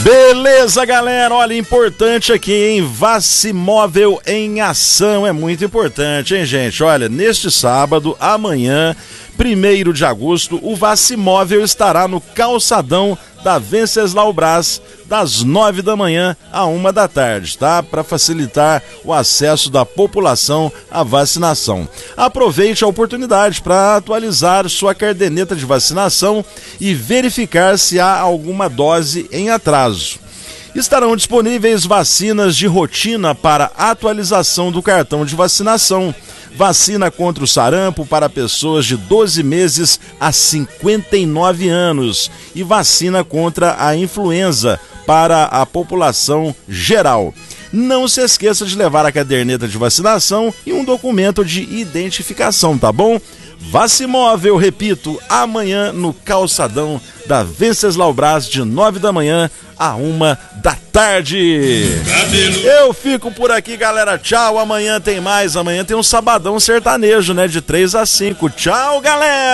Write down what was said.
Beleza, galera, olha, importante aqui, hein, Vacimóvel em ação, é muito importante, hein, gente, olha, neste sábado, amanhã, 1º de agosto, o Vacimóvel estará no calçadão da Venceslau Braz, das 9 da manhã à 1 da tarde, tá? Para facilitar o acesso da população à vacinação. Aproveite a oportunidade para atualizar sua caderneta de vacinação e verificar se há alguma dose em atraso. Estarão disponíveis vacinas de rotina para atualização do cartão de vacinação. Vacina contra o sarampo para pessoas de 12 meses a 59 anos e vacina contra a influenza para a população geral. Não se esqueça de levar a caderneta de vacinação e um documento de identificação, tá bom? Vacimóvel, repito, amanhã no calçadão da Venceslau Braz, de 9 da manhã a 1 da tarde. Eu fico por aqui, galera. Tchau, amanhã tem mais. Amanhã tem um sabadão sertanejo, né? De 3 a 5. Tchau, galera!